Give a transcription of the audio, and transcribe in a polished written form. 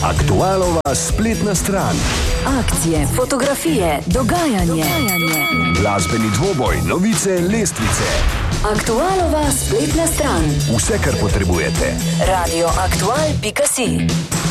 Aktualova spletna stran. Akcije, fotografije, dogajanje. Glasbeni dvoboj, novice, lestvice. Aktualova spletna stran. Vse, kar potrebujete. radioaktual.si